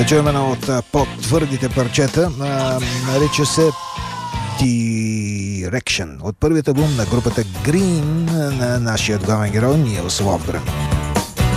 Да чуем едно от по-твърдите парчета. Нарича се Direction. От първият албум на групата Green на нашия главен герой Нилс Ловгрен.